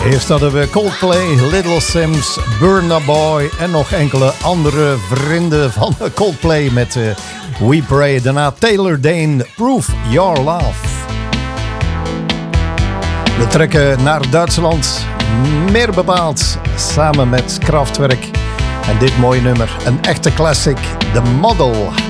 Eerst hadden we Coldplay, Little Sims, Burna Boy en nog enkele andere vrienden van Coldplay met We Pray. Daarna Taylor Dayne, Prove Your Love. We trekken naar Duitsland, meer bepaald samen met Kraftwerk. En dit mooie nummer, een echte classic, The Model.